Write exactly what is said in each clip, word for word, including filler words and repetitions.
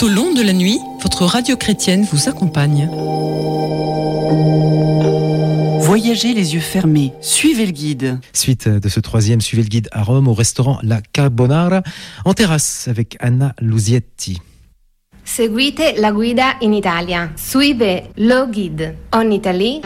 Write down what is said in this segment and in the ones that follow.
Tout au long de la nuit, votre radio chrétienne vous accompagne. Voyagez les yeux fermés, suivez le guide. Suite de ce troisième Suivez le guide à Rome, au restaurant La Carbonara, en terrasse avec Anna Luzietti. Seguite la guida in Italia. Suive lo guide en Italie.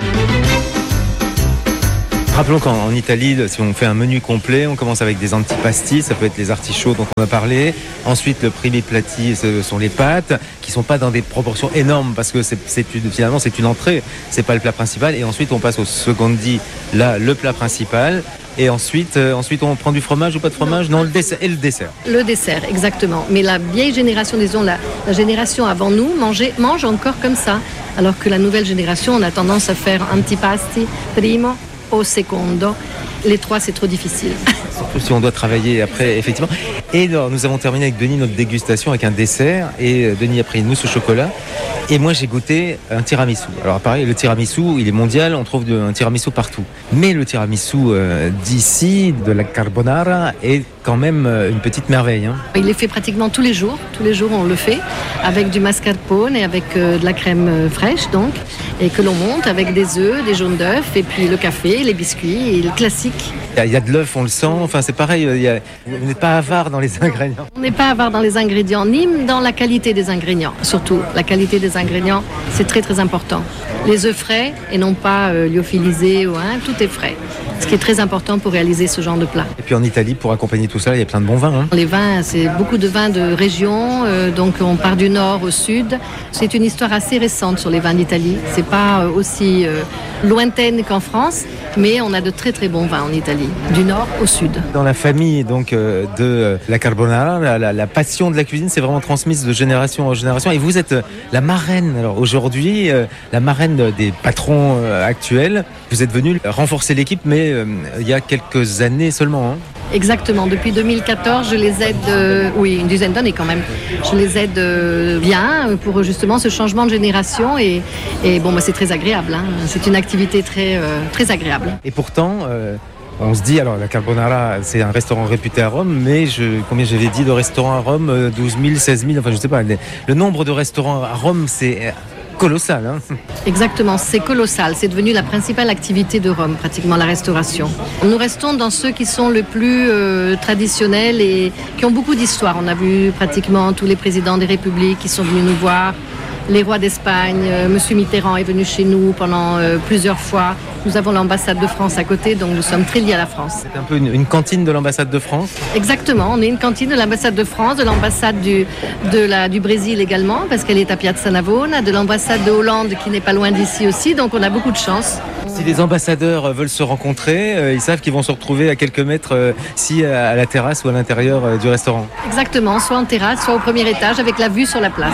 Rappelons qu'en Italie, si on fait un menu complet, on commence avec des antipasti, ça peut être les artichauts dont on a parlé. Ensuite, le primi plati, ce sont les pâtes, qui sont pas dans des proportions énormes, parce que c'est, c'est une, finalement c'est une entrée, c'est pas le plat principal. Et ensuite, on passe au secondi, là, le plat principal. Et ensuite, euh, ensuite, on prend du fromage ou pas de fromage? Non, le dessert et le dessert. Le dessert, exactement. Mais la vieille génération, disons la, la génération avant nous, mangeait, mange encore comme ça. Alors que la nouvelle génération, on a tendance à faire antipasti, primo, au secondo. Les trois, c'est trop difficile. Surtout si on doit travailler après, effectivement. Et alors, nous avons terminé avec Denis notre dégustation avec un dessert. Et Denis a pris une mousse au chocolat. Et moi, j'ai goûté un tiramisu. Alors, pareil, le tiramisu, il est mondial. On trouve un tiramisu partout. Mais le tiramisu euh, d'ici, de la carbonara, est quand même une petite merveille. Hein. Il est fait pratiquement tous les jours. Tous les jours, on le fait avec du mascarpone et avec euh, de la crème euh, fraîche, donc, et que l'on monte avec des œufs, des jaunes d'œufs, et puis le café, les biscuits, et le classique. Il y a de l'œuf, on le sent. Enfin, c'est pareil. Il y a... Vous n'êtes pas avare dans les ingrédients. On n'est pas avare dans les ingrédients, ni dans la qualité des ingrédients. Surtout, la qualité des ingrédients, c'est très très important. Les œufs frais et non pas euh, lyophilisés ou hein, tout est frais. Ce qui est très important pour réaliser ce genre de plat. Et puis en Italie, pour accompagner tout ça, il y a plein de bons vins. Hein. Les vins, c'est beaucoup de vins de région, euh, donc on part du nord au sud. C'est une histoire assez récente sur les vins d'Italie. C'est pas euh, aussi euh, lointaine qu'en France, mais on a de très très bons vins en Italie, du nord au sud. Dans la famille donc euh, de euh, la carbonara, la, la, la passion de la cuisine s'est vraiment transmise de génération en génération. Et vous êtes euh, la marraine. Alors aujourd'hui, euh, la marraine des patrons euh, actuels. Vous êtes venue renforcer l'équipe, mais euh, il y a quelques années seulement. Hein. Exactement. Depuis deux mille quatorze, je les aide, euh, oui, une dizaine d'années quand même. Je les aide euh, bien pour justement ce changement de génération et, et bon, bah, c'est très agréable. Hein. C'est une activité très, euh, très agréable. Et pourtant, euh, on se dit, alors la carbonara, c'est un restaurant réputé à Rome, mais je, combien j'avais dit de restaurants à Rome, douze mille, seize mille, enfin je sais pas. Les, le nombre de restaurants à Rome, c'est colossal. Hein. Exactement, c'est colossal. C'est devenu la principale activité de Rome, pratiquement la restauration. Nous restons dans ceux qui sont le plus euh, traditionnels et qui ont beaucoup d'histoire. On a vu pratiquement tous les présidents des républiques qui sont venus nous voir. Les rois d'Espagne, euh, Monsieur Mitterrand est venu chez nous pendant euh, plusieurs fois. Nous avons l'ambassade de France à côté, donc nous sommes très liés à la France. C'est un peu une, une cantine de l'ambassade de France? Exactement, on est une cantine de l'ambassade de France, de l'ambassade du, de la, du Brésil également, parce qu'elle est à Piazza Navona, de l'ambassade de Hollande qui n'est pas loin d'ici aussi, donc on a beaucoup de chance. Si les ambassadeurs veulent se rencontrer, euh, ils savent qu'ils vont se retrouver à quelques mètres euh, si à la terrasse ou à l'intérieur euh, du restaurant. Exactement, soit en terrasse, soit au premier étage avec la vue sur la place.